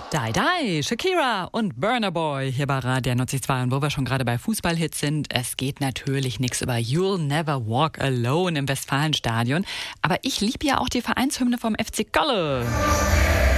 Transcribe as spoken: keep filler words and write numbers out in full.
Die Die, Shakira und Burna Boy hier bei Radio neunundneunzig und wo wir schon gerade bei Fußballhits sind, es geht natürlich nichts über You'll Never Walk Alone im Westfalenstadion, aber ich liebe ja auch die Vereinshymne vom F C Kölle.